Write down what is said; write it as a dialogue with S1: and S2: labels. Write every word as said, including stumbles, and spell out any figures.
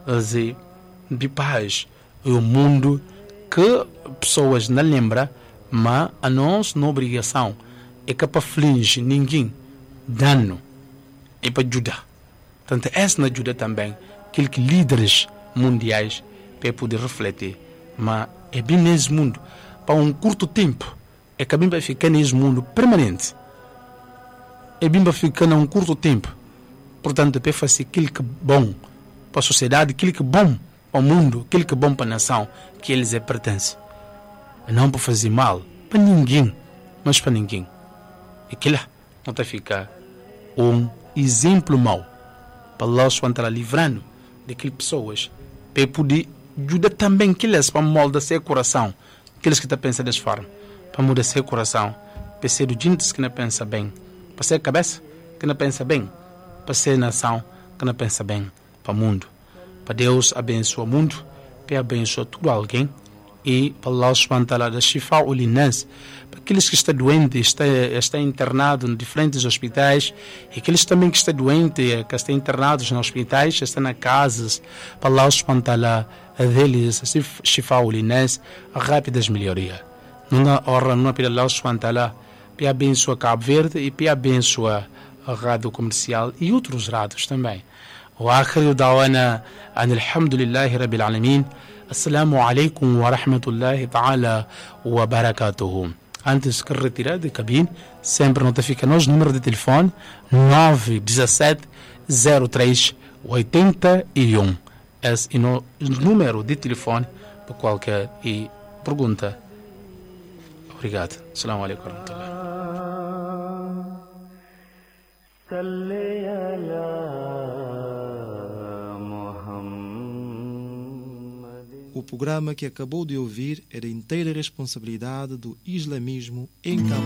S1: de, de paz. É um mundo que pessoas não lembram, mas a nossa obrigação é que para fingir ninguém dano é para ajudar. Portanto, essa ajuda também aqueles líderes mundiais para poder refletir. Mas é bem nesse mundo, para um curto tempo, é que bem vai ficar nesse mundo permanente. É bem vai ficar num curto tempo. Portanto, para fazer aquilo que é bom para a sociedade, aquilo que é bom para o mundo, aquilo que é bom para a nação, que eles é pertencem. Não para fazer mal para ninguém, mas para ninguém. E que lá não está a ficar um exemplo mau para Allah subhanahu wa ta'ala livrando daquelas pessoas para poder ajudar também aqueles para moldar seu coração, aqueles que estão pensando dessa forma, para mudar seu coração, para ser o gente que não pensa bem, para ser a cabeça que não pensa bem, para ser a nação que não pensa bem, para o mundo. Para Deus abençoar o mundo, para abençoar todo alguém, e para Allah subhanahu wa ta'ala da shifa o linas, para aqueles que estão doentes, estão, estão internados em diferentes hospitais, e aqueles também que estão doentes, que estão internados nos hospitais, estão na casas, para Allah subhanahu wa ta'ala deles shifa o linas, a rápidas melhorias. Numa hora, numa pela Allah subhanahu wa ta'ala, para abençoar Cabo Verde e para abençoar a rádio comercial e outros rádios também. وآخر دعوانا أن الحمد لله رب العالمين. السلام عليكم ورحمة الله تعالى وبركاته. Antes de retirar de cabine, sempre notifica-nos número de telefone nove um sete zero três oito um. Esse é o número de telefone para qualquer e pergunta. Obrigado. Assalamu alaikum warahmatullahi.
S2: O programa que acabou de ouvir é da inteira responsabilidade do islamismo em Cabo